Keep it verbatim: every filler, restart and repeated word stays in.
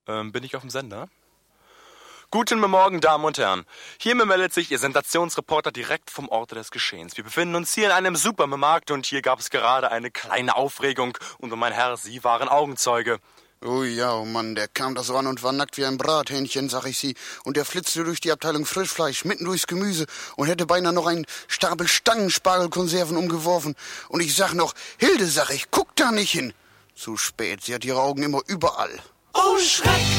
Ähm, bin ich auf dem Sender? Guten Morgen, Damen und Herren. Hiermit meldet sich Ihr Sensationsreporter direkt vom Orte des Geschehens. Wir befinden uns hier in einem Supermarkt und hier gab es gerade eine kleine Aufregung. Und mein Herr, Sie waren Augenzeuge. Oh ja, oh Mann, der kam da so an und war nackt wie ein Brathähnchen, sag ich Sie. Und der flitzte durch die Abteilung Frischfleisch, mitten durchs Gemüse und hätte beinahe noch einen Stapel Stangenspargelkonserven umgeworfen. Und ich sag noch, Hilde, sag ich, guck da nicht hin. Zu spät, sie hat ihre Augen immer überall. Oh Schreck!